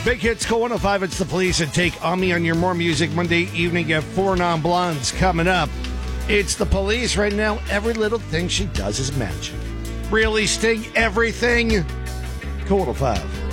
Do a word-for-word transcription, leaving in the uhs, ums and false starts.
Big Hits, Cool one oh five. It's the Police and Take On Me on your More Music Monday evening. You have four non-blondes coming up. It's the Police right now. Every little thing she does is magic. Really, Sting? Everything? Cool one oh five.